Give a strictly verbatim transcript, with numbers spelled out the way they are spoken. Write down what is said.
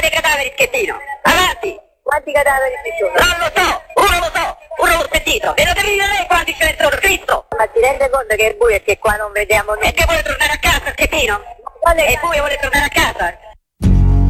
dei cadaveri, schettino. Avanti. Quanti cadaveri ci sono? Non lo so, uno lo so, uno l'ho sentito. E lo devi dire lei quanti ce ne sono, Cristo. Ma ti rende conto che è buio e che qua non vediamo E niente? che vuole tornare a casa, schettino? Quale E poi vuole tornare a casa.